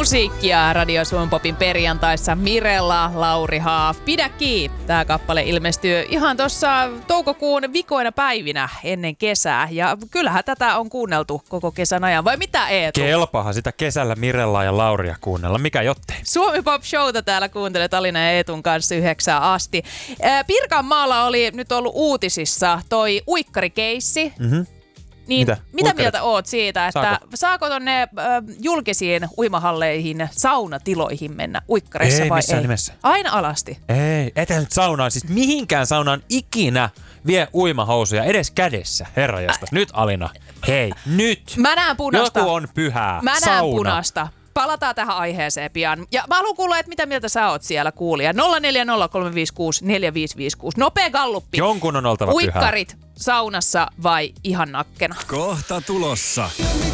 musiikkia Radio Suomen Popin perjantaissa. Mirella, Lauri Haaf, Pidä kiinni. Tämä kappale ilmestyy ihan tuossa toukokuun vikoina päivinä ennen kesää. Ja kyllähän tätä on kuunneltu koko kesän ajan. Vai mitä, Eetu? Kelpahan sitä kesällä Mirellaa ja Lauria kuunnella. Mikä jottei? Suomi Pop Showta täällä kuuntelet Alina ja Eetun kanssa 9 asti. Pirkanmaalla oli nyt ollut uutisissa toi uikkarikeissi. Mm-hmm. Niin, mitä mieltä oot siitä, että saako tonne julkisiin uimahalleihin, saunatiloihin mennä uikkareissa vai ei? Missään nimessä. Aina alasti? Ei, ethän nyt saunaan, siis mihinkään saunaan ikinä vie uimahousuja edes kädessä, herranjestas. Nyt Alina, hei, nyt! Mä näen punasta. Joku on pyhää. Mä näen punasta. Palataan tähän aiheeseen pian. Ja mä haluan kuulla, että mitä mieltä sä oot siellä kuulija. 0403564556. Nopea galluppi. Jonkun on oltava pyhää. Uikkarit saunassa vai ihan nakkena? Kohta tulossa.